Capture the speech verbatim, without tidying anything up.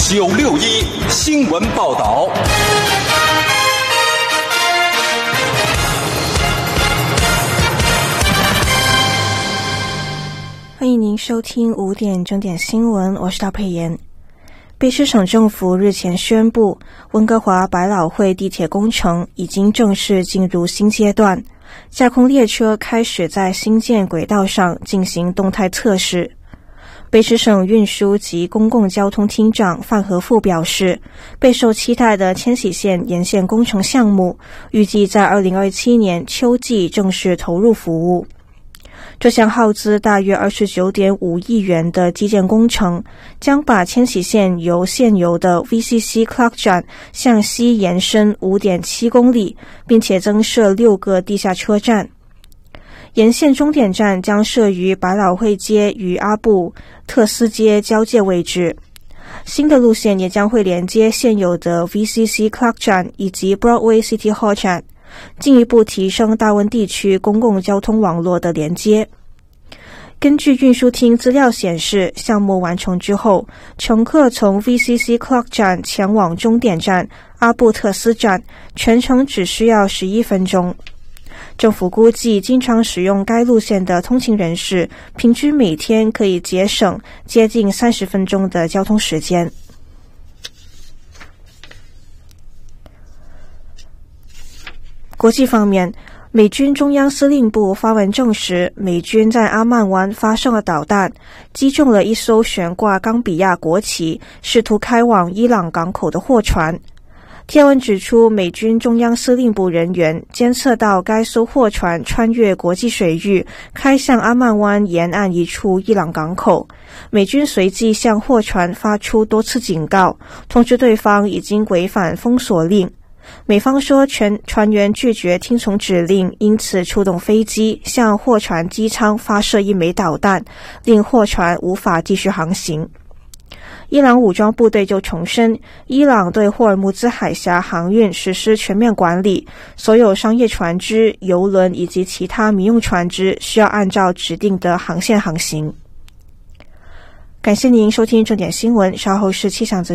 九六一新闻报道。 欢迎您收听五点整点新闻，我是大佩妍。卑诗省政府日前宣布，温哥华百老汇地铁工程已经正式进入新阶段，架空列车开始在新建轨道上进行动态测试。卑诗省运输及公共交通厅长范和富表示，备受期待的千禧线沿线工程项目预计在二零二七年秋季正式投入服务。这项耗资大约 二十九点五亿元的基建工程，将把千禧线由现有的 V C C Clark 站向西延伸 五点七公里，并且增设六个地下车站。沿线终点站将设于百老汇街与阿布特斯街交界位置。新的路线也将会连接现有的 V C C Clark 站以及 Broadway City Hall 站，进一步提升大温地区公共交通网络的连接。根据运输厅资料显示，项目完成之后，乘客从 V C C Clark 站前往终点站阿布特斯站，全程只需要十一分钟。政府估计，经常使用该路线的通勤人士，平均每天可以节省接近三十分钟的交通时间。国际方面，美军中央司令部发文证实，美军在阿曼湾发射了导弹，击中了一艘悬挂冈比亚国旗、试图开往伊朗港口的货船。贴文指出，美军中央司令部人员监测到该艘货船穿越国际水域，开向阿曼湾沿岸一处伊朗港口。美军随即向货船发出多次警告，通知对方已经违反封锁令。美方说，全船员拒绝听从指令，因此出动飞机向货船机舱发射一枚导弹，令货船无法继续航行。伊朗武装部队就重申，伊朗对霍尔木兹海峡航运实施全面管理，所有商业船只、邮轮以及其他民用船只需要按照指定的航线航行。感谢您收听正点新闻，稍后是气象资讯。